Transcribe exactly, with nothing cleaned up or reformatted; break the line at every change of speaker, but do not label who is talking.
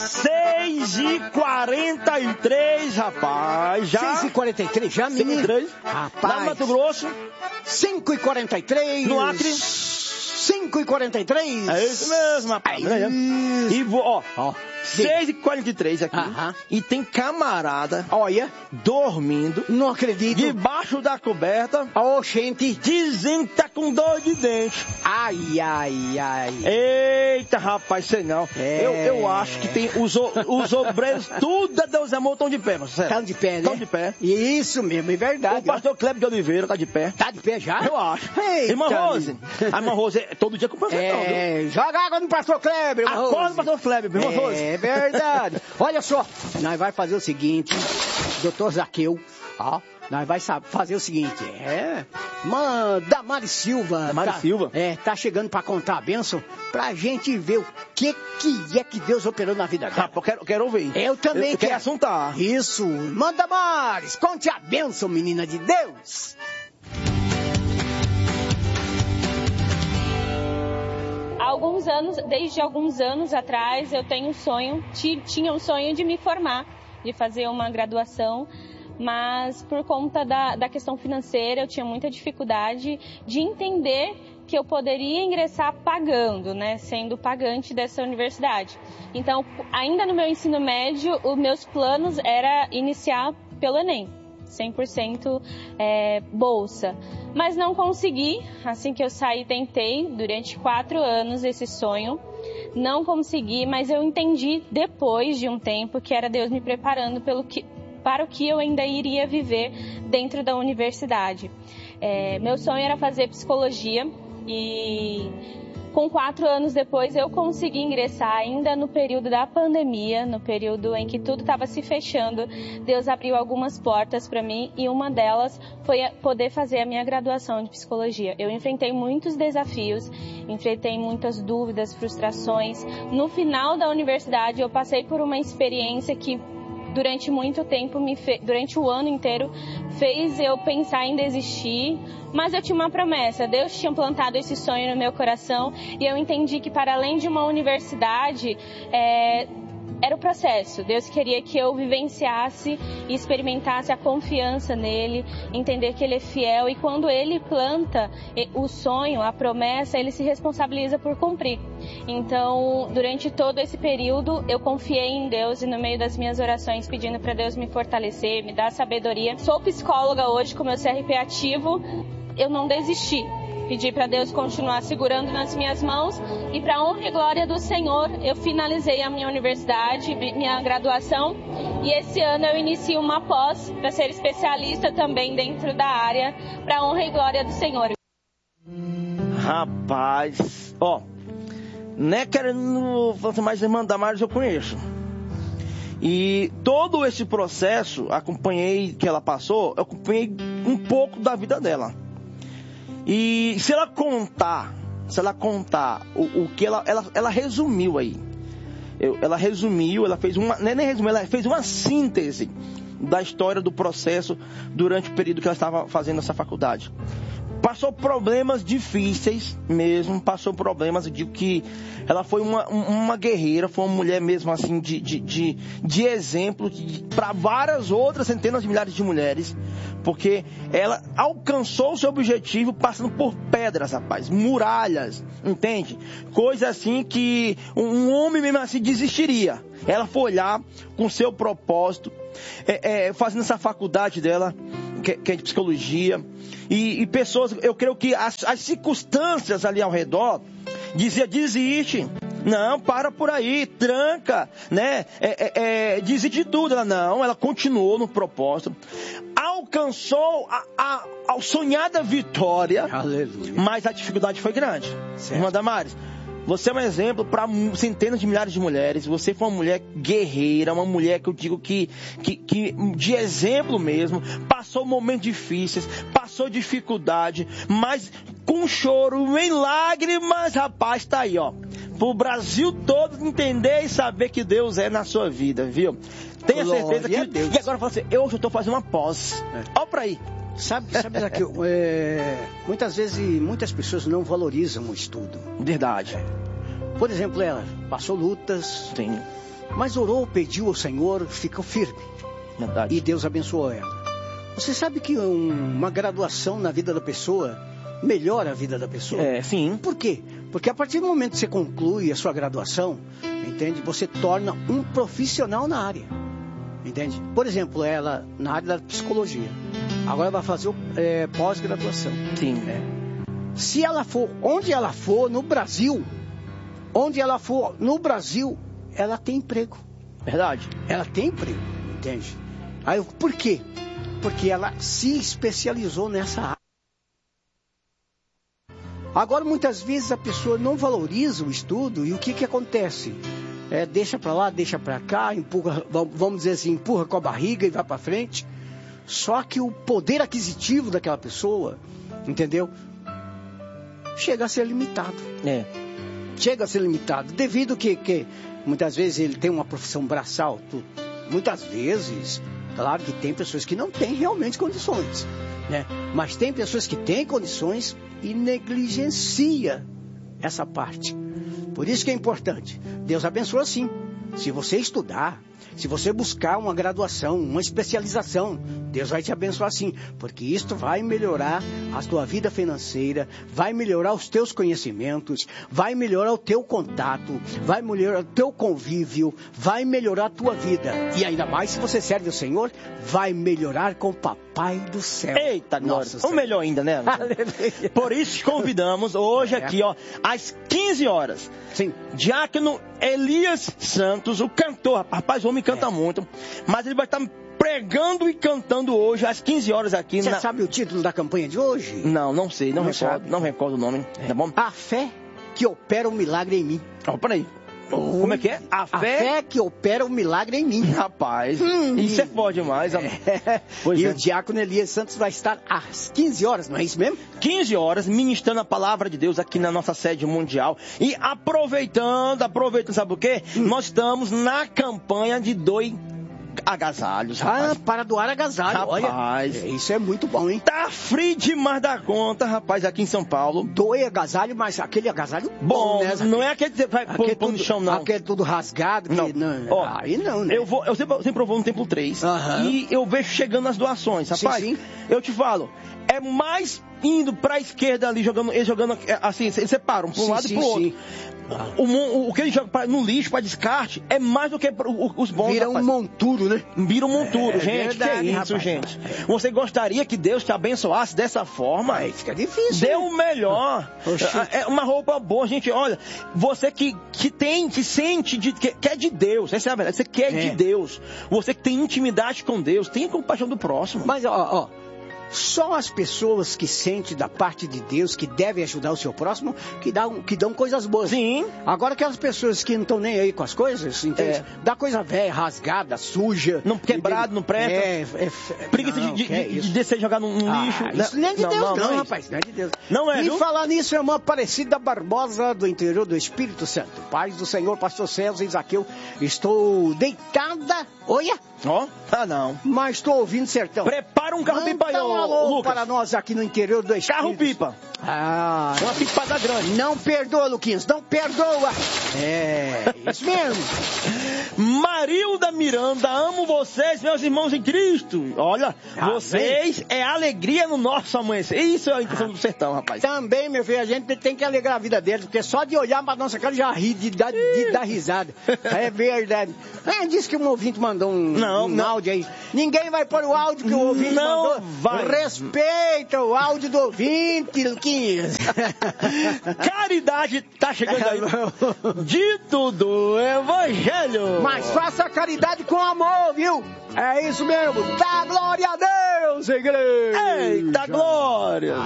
seis e quarenta e três, rapaz. Já.
seis e quarenta e três, já, menino? Rapaz.
Lá no Mato Grosso.
cinco e quarenta e três.
No Acre.
cinco e quarenta e três.
É isso mesmo, rapaz.
É isso.
E vou, ó.
Ó.
seis e quarenta e três aqui.
Aham.
E tem camarada.
Olha.
Dormindo.
Não acredito.
Debaixo da coberta.
Ô, gente.
Dizendo que tá com dor de dente.
Ai, ai, ai.
Eita, rapaz, sei não.
É.
Eu, eu acho que tem os, os obreiros, tudo a Deus amor, estão de pé, Marcelo.
Estão de pé, né?
Estão de pé.
Isso mesmo, é verdade.
O pastor Kleber de Oliveira tá de pé.
Tá de pé já?
Eu acho.
Eita,
Irmã Rose. A irmã Rose, todo dia com o pastor.
É, joga água no pastor Kleber, irmã Rose.
Acorda no pastor Kleber, irmã Rose.
É verdade. Olha só, nós vai fazer o seguinte, doutor Zaqueu, ó, nós vai fazer o seguinte, é, mãe, Damares Silva.
Damares
tá,
Silva?
É, tá chegando pra contar a bênção, pra gente ver o que que é que Deus operou na vida dela.
Rapaz, eu quero, quero ouvir.
Eu também
eu, eu quero assuntar.
Isso, mãe Damares, conte a bênção, menina de Deus.
Há alguns anos, desde alguns anos atrás, eu tenho um sonho, tinha um sonho de me formar, de fazer uma graduação, mas por conta da, da questão financeira, eu tinha muita dificuldade de entender que eu poderia ingressar pagando, né, sendo pagante dessa universidade. Então, ainda no meu ensino médio, os meus planos era iniciar pelo Enem, cem por cento é, bolsa. Mas não consegui, assim que eu saí, tentei durante quatro anos esse sonho, não consegui, mas eu entendi depois de um tempo que era Deus me preparando pelo que, para o que eu ainda iria viver dentro da universidade. É, meu sonho era fazer psicologia e com quatro anos depois eu consegui ingressar ainda no período da pandemia, no período em que tudo estava se fechando. Deus abriu algumas portas para mim e uma delas foi poder fazer a minha graduação de psicologia. Eu enfrentei muitos desafios, enfrentei muitas dúvidas, frustrações. No final da universidade eu passei por uma experiência que durante muito tempo, me fe... durante o ano inteiro, fez eu pensar em desistir, mas eu tinha uma promessa, Deus tinha plantado esse sonho no meu coração e eu entendi que para além de uma universidade, é... era o processo. Deus queria que eu vivenciasse e experimentasse a confiança nele, entender que ele é fiel e quando ele planta o sonho, a promessa, ele se responsabiliza por cumprir. Então, durante todo esse período, eu confiei em Deus e no meio das minhas orações pedindo para Deus me fortalecer, me dar sabedoria. Sou psicóloga hoje com meu C R P ativo, eu não desisti. Pedi para Deus continuar segurando nas minhas mãos e para a honra e glória do Senhor, eu finalizei a minha universidade, minha graduação e esse ano eu inicio uma pós para ser especialista também dentro da área, para a honra e glória do Senhor.
Rapaz, ó, não é querendo fazer mais irmã Damares, eu conheço. E todo esse processo, acompanhei que ela passou, eu acompanhei um pouco da vida dela. E se ela contar, se ela contar o, o que ela, ela, ela resumiu aí, eu, ela resumiu, ela fez uma, nem resumiu, ela fez uma síntese da história do processo durante o período que ela estava fazendo essa faculdade. Passou problemas difíceis mesmo, passou problemas, eu digo que ela foi uma, uma guerreira, foi uma mulher mesmo assim de, de, de, de exemplo para várias outras centenas de milhares de mulheres, porque ela alcançou o seu objetivo passando por pedras, rapaz, muralhas, entende? Coisa assim que um homem mesmo assim desistiria. Ela foi olhar com seu propósito, é, é, fazendo essa faculdade dela, que, que é de psicologia, e, e pessoas, eu creio que as, as circunstâncias ali ao redor dizia desiste, não, para por aí, tranca, né, é, é, é, desiste de tudo. Ela não, ela continuou no propósito, alcançou a, a, a sonhada vitória. Aleluia. Mas a dificuldade foi grande. Certo. Irmã Damares, você é um exemplo para centenas de milhares de mulheres. Você foi uma mulher guerreira, uma mulher que eu digo que, que, que de exemplo mesmo. Passou momentos difíceis, passou dificuldade, mas com choro, em lágrimas, rapaz, tá aí, ó. Pro Brasil todo entender e saber que Deus é na sua vida, viu? Tenha certeza que... Deus. E agora fala assim, eu já estou fazendo uma pós. É. Olha pra aí.
Sabe, sabe daqui, é, muitas vezes muitas pessoas não valorizam o estudo.
Verdade.
Por exemplo, ela passou lutas.
Sim.
mas orou, pediu ao Senhor, ficou firme.
Verdade.
E Deus abençoou ela. Você sabe que um, uma graduação na vida da pessoa melhora a vida da pessoa?
É, sim.
Por quê? Porque a partir do momento que você conclui a sua graduação, entende? Você torna um profissional na área. Entende? Por exemplo, ela na área da psicologia. Agora vai fazer é, pós-graduação.
Sim.
É. Se ela for, onde ela for no Brasil, onde ela for no Brasil, ela tem emprego.
Verdade.
Ela tem emprego, entende? Aí, por quê? Porque ela se especializou nessa área. Agora, muitas vezes a pessoa não valoriza o estudo e o que que acontece? É, deixa para lá, deixa para cá, empurra, vamos dizer assim, empurra com a barriga e vai para frente. Só que o poder aquisitivo daquela pessoa, entendeu? Chega a ser limitado.
É.
Chega a ser limitado. Devido que, que muitas vezes ele tem uma profissão braçal. Tu, muitas vezes, claro que tem pessoas que não têm realmente condições, né? Mas tem pessoas que têm condições e negligencia essa parte. Por isso que é importante. Deus abençoa sim. Se você estudar, se você buscar uma graduação, uma especialização, Deus vai te abençoar sim, porque isto vai melhorar a tua vida financeira, vai melhorar os teus conhecimentos, vai melhorar o teu contato, vai melhorar o teu convívio, vai melhorar a tua vida. E ainda mais se você serve o Senhor, vai melhorar com o Papai do céu.
Eita, nossa, ou melhor ainda, né? Por isso convidamos hoje
é.
aqui, ó, às quinze horas.
Sim.
Diácono Elias Santos, o cantor, rapaz, o homem canta é. muito, mas ele vai estar pregando e cantando hoje às quinze horas aqui.
Você
na...
sabe o título da campanha de hoje?
Não, não sei, não, não recordo, sabe. não recordo o nome, é. tá bom?
A fé que opera um milagre em mim.
Ó, oh, peraí. Oh, como é que é?
A fé... a fé que opera um milagre em mim.
Rapaz, hum, isso é forte demais.
É. Pois e é. O diácono Elias Santos vai estar às quinze horas, não é isso mesmo?
quinze horas, ministrando a palavra de Deus aqui na nossa sede mundial. E aproveitando, aproveitando, sabe o quê? Hum. Nós estamos na campanha de dois agasalhos, rapaz.
Ah, para doar agasalho,
rapaz.
Olha, isso é muito bom, hein?
Tá frio demais da conta, rapaz, aqui em São Paulo.
Doe agasalho, mas aquele agasalho bom,
bom
né?
Não é aquele que vai pôr tudo, no chão, não.
Aquele tudo rasgado. Que
não.
não.
Ó,
aí não, né?
Eu, vou, eu sempre, sempre vou no Templo três.
Uh-huh.
E eu vejo chegando as doações, rapaz.
Sim, sim.
Eu te falo, é mais indo pra esquerda ali, jogando, eles jogando assim, eles separam pra um
sim,
lado
sim,
e pro outro.
Sim.
O, o, o que ele joga pra, no lixo, pra descarte, é mais do que os bons.
Vira
rapaz.
um monturo, né?
Vira um monturo, é, gente.
Verdade,
que é isso,
rapaz.
gente? Você gostaria que Deus te abençoasse dessa forma?
Aí fica difícil.
Dê
né?
o melhor. É uma roupa boa, gente. Olha, você que, que tem, que sente, de, que, que é de Deus, essa é a verdade. Você quer é. de Deus. Você que tem intimidade com Deus, tenha compaixão do próximo.
Mas, ó, ó. Só as pessoas que sentem da parte de Deus, que devem ajudar o seu próximo, que dão, que dão coisas boas.
Sim.
Agora aquelas pessoas que não estão nem aí com as coisas, entende? É. Dá coisa velha, rasgada, suja.
Não, quebrado, não presta.
É, é, é
preguiça de, de, é de descer e jogar num, num
ah,
lixo.
Isso não é de
não,
Deus
não,
não,
não
rapaz. Não é de Deus.
Não é,
E
viu?
falar nisso, irmã Aparecida Barbosa, do interior do Espírito Santo. Paz do Senhor, pastor César e Zaqueu. Estou deitada, olha.
Ó, oh? Ah, não.
Mas estou ouvindo sertão.
Prepara um carro-pipa aí,
um alô
Lucas.
para nós aqui no interior do Espírito.
Carro-pipa.
Ah,
uma pipada grande.
Não perdoa, Luquinhas, não perdoa. É, isso mesmo.
Marilda Miranda, amo vocês, meus irmãos em Cristo. Olha, ah, vocês bem? É alegria no nosso amanhecer. Isso é a intenção ah, do sertão, rapaz.
Também, meu filho, a gente tem que alegrar a vida deles, porque só de olhar pra nossa cara já ri de dar, de dar risada. É verdade. É, disse que um ouvinte mandou um,
não,
um
não.
áudio aí. Ninguém vai pôr o áudio que o ouvinte
não
mandou.
Vai.
Respeita o áudio do ouvinte, Luquinhas.
Caridade tá chegando aí. Dito do Evangelho.
Mas faça caridade com amor, viu? É isso mesmo. Dá glória a Deus, igreja.
Eita glória.